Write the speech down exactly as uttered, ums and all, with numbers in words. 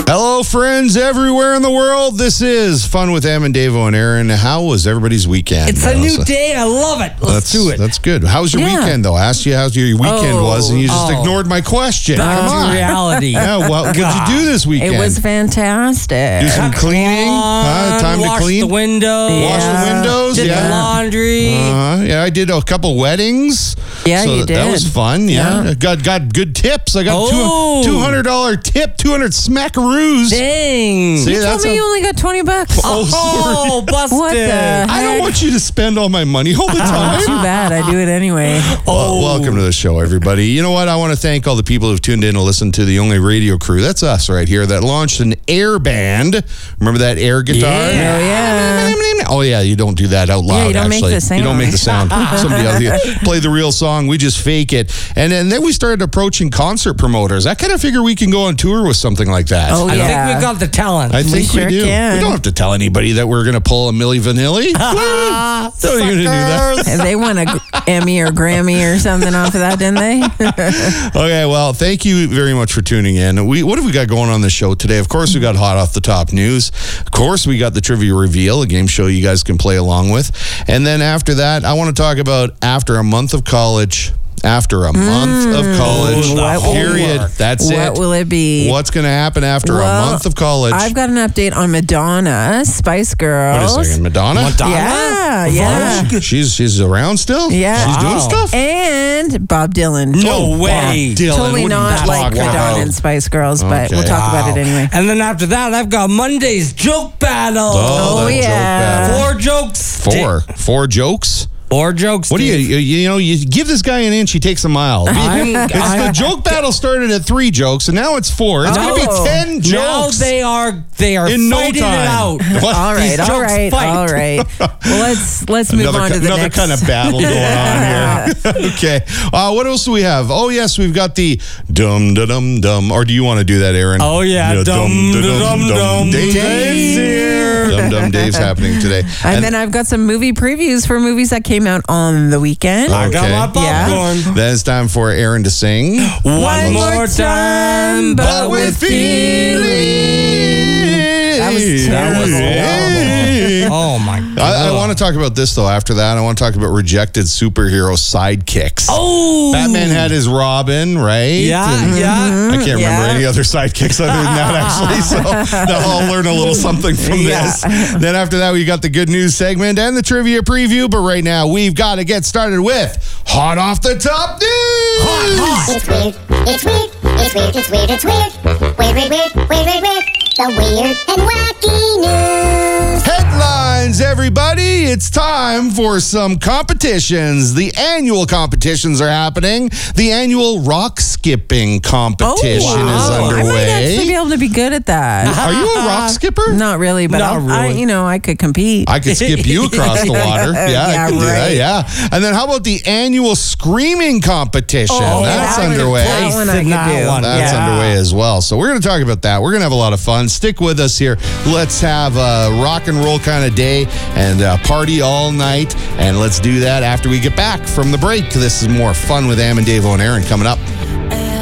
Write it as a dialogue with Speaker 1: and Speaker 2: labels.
Speaker 1: Hello, friends everywhere in the world. This is Fun with Em and Davo and Aaron. How was everybody's weekend?
Speaker 2: It's a new day. I love it. Let's
Speaker 1: that's,
Speaker 2: do it.
Speaker 1: That's good. How was your
Speaker 3: Yeah.
Speaker 1: weekend, though? I asked you how your weekend
Speaker 3: Oh,
Speaker 1: was, and you just
Speaker 2: oh.
Speaker 1: ignored my question.
Speaker 2: Back
Speaker 1: Come
Speaker 2: to
Speaker 1: on.
Speaker 2: reality.
Speaker 1: Yeah, well, what'd you do this weekend?
Speaker 3: It was fantastic.
Speaker 1: Do some cleaning? Huh? Time
Speaker 2: Wash
Speaker 1: to clean?
Speaker 2: the windows.
Speaker 1: Wash the
Speaker 3: Yeah.
Speaker 1: windows?
Speaker 2: Did
Speaker 1: yeah.
Speaker 2: the laundry.
Speaker 1: Uh-huh. Yeah, I did a couple weddings.
Speaker 3: Yeah,
Speaker 1: so
Speaker 3: you
Speaker 1: that, That
Speaker 3: did.
Speaker 1: was fun. Yeah,
Speaker 3: Yeah.
Speaker 1: got got good tips. I got
Speaker 2: Oh.
Speaker 1: two two hundred dollar tip, two hundred smackaroos.
Speaker 2: Dang.
Speaker 1: See,
Speaker 3: you
Speaker 1: that's
Speaker 3: told me
Speaker 1: a-
Speaker 3: you only got twenty bucks.
Speaker 1: Oh, sorry.
Speaker 2: Oh, busted.
Speaker 3: What the
Speaker 1: I don't
Speaker 3: heck?
Speaker 1: want you to spend all my money all the time.
Speaker 3: Too bad. I do it anyway.
Speaker 1: Well, welcome to the show, everybody. You know what? I want to thank all the people who've tuned in to listen to the Only Radio Crew. That's us right here that launched an Air Band. Remember that air guitar?
Speaker 2: Yeah.
Speaker 3: Oh, yeah.
Speaker 1: Oh, yeah, you don't do that out loud,
Speaker 3: Yeah, you don't make
Speaker 1: actually.
Speaker 3: the
Speaker 1: You don't make the sound.
Speaker 3: sound.
Speaker 1: Somebody else here play the real song. We just fake it. And, and then we started approaching concert promoters. I kind of figure we can go on tour with something like that.
Speaker 3: Oh,
Speaker 2: I
Speaker 3: yeah.
Speaker 2: think we got the talent.
Speaker 1: I think
Speaker 3: sure
Speaker 1: we do.
Speaker 3: can.
Speaker 1: We don't have to tell anybody that we're going to pull a Milli Vanilli. Don't even do that.
Speaker 3: And they won a G- Emmy or Grammy or something off of that, didn't they?
Speaker 1: Okay, well, thank you very much for tuning in. We what have we got going on the show today? Of course, we got hot off the top news. Of course, we got the trivia reveal, a game show you guys can play along with. And then after that, I want to talk about after a month of college. After a month of college,
Speaker 2: Oh, the
Speaker 1: period.
Speaker 2: homework.
Speaker 1: That's
Speaker 3: What
Speaker 1: it.
Speaker 3: will it be?
Speaker 1: What's going to happen after a
Speaker 3: Well,
Speaker 1: month of college?
Speaker 3: I've got an update on Madonna, Spice
Speaker 1: Wait
Speaker 3: Girls.
Speaker 1: a second, Madonna?
Speaker 2: Madonna?
Speaker 3: Yeah, yeah.
Speaker 1: She's she's around still?
Speaker 3: Yeah.
Speaker 1: She's doing
Speaker 2: Wow.
Speaker 1: stuff?
Speaker 3: And Bob Dylan.
Speaker 2: No way.
Speaker 1: Dylan,
Speaker 3: Totally
Speaker 1: what are you
Speaker 3: not like
Speaker 1: talking
Speaker 3: Madonna
Speaker 1: about?
Speaker 3: and Spice Girls, but
Speaker 1: Okay.
Speaker 3: we'll talk about
Speaker 2: Wow.
Speaker 3: it anyway.
Speaker 2: And then after that, I've got Monday's joke battle.
Speaker 1: Oh,
Speaker 3: Oh,
Speaker 1: that joke
Speaker 3: yeah.
Speaker 1: battle.
Speaker 2: Four jokes.
Speaker 1: Four. Four jokes?
Speaker 2: Four jokes.
Speaker 1: What do you,
Speaker 2: Steve.
Speaker 1: you, you know, you give this guy an inch, he takes a mile.
Speaker 2: I'm-
Speaker 1: It's the
Speaker 2: I'm-
Speaker 1: joke battle started at three jokes, and now it's four. It's going to
Speaker 3: Oh.
Speaker 1: be ten
Speaker 2: Now
Speaker 1: jokes.
Speaker 2: they are they are
Speaker 1: In no
Speaker 2: fighting
Speaker 1: time.
Speaker 2: it out.
Speaker 1: What?
Speaker 3: All right,
Speaker 2: These
Speaker 3: all
Speaker 2: jokes
Speaker 3: right,
Speaker 2: fight.
Speaker 3: all right. Well, let's let's move
Speaker 1: Another,
Speaker 3: on to
Speaker 1: ki-
Speaker 3: the
Speaker 1: another
Speaker 3: next.
Speaker 1: kind of battle going on here. Okay. Uh, what else do we have? Oh, yes, we've got the dum da dum dum. Or do you want to do that, Aaron?
Speaker 2: Oh, yeah.
Speaker 1: The
Speaker 2: Dum, da, dum, dum.
Speaker 1: Dave.
Speaker 2: Dave's here.
Speaker 1: Dum dum Dave's happening today.
Speaker 3: And, then I've got some movie previews for movies that came out on the weekend.
Speaker 2: I got
Speaker 1: Okay.
Speaker 2: my popcorn.
Speaker 1: Then it's time for Aaron to sing.
Speaker 2: One,
Speaker 3: One
Speaker 2: more
Speaker 3: more
Speaker 2: time,
Speaker 3: but with
Speaker 1: feeling.
Speaker 3: That was
Speaker 2: That was
Speaker 1: terrible.
Speaker 2: Oh my god.
Speaker 1: I, I want to talk about this, though. After that, I want to talk about rejected superhero sidekicks.
Speaker 2: Oh.
Speaker 1: Batman had his Robin, right?
Speaker 2: Yeah,
Speaker 1: And
Speaker 2: yeah.
Speaker 1: I can't remember
Speaker 3: Yeah.
Speaker 1: any other sidekicks other than that, actually. So now I'll learn a little something from
Speaker 3: Yeah.
Speaker 1: this. Then after that, we got the good news segment and the trivia preview. But right now, we've got to get started with Hot Off the Top News.
Speaker 4: It's weird, it's weird, it's weird, it's weird, it's weird. Weird, weird, weird, weird, weird, weird. The weird and wacky news.
Speaker 1: Headlines, everybody. It's time for some competitions. The annual competitions are happening. The annual rock skipping competition
Speaker 3: wow.
Speaker 1: is
Speaker 3: I might actually
Speaker 1: underway.
Speaker 3: be able to be good at that.
Speaker 1: Are you a rock skipper?
Speaker 3: Not really, but
Speaker 2: Not
Speaker 3: I'll- I,
Speaker 2: really.
Speaker 3: you know, I could compete.
Speaker 1: I could skip you across the water. Yeah,
Speaker 3: Yeah,
Speaker 1: I could do that.
Speaker 3: right.
Speaker 1: Yeah. And then how about the annual screaming competition?
Speaker 2: Oh,
Speaker 1: That's
Speaker 3: that one-
Speaker 1: underway.
Speaker 3: that one I
Speaker 2: In
Speaker 3: could
Speaker 2: that
Speaker 3: do.
Speaker 2: one.
Speaker 1: That's
Speaker 2: Yeah.
Speaker 1: underway as well. So we're going to talk about that. We're going to have a lot of fun. Stick with us here. Let's have a rock and roll kind of day and uh, party all night. And let's do that after we get back from the break. This is more Fun with Am and Davo and Aaron coming up.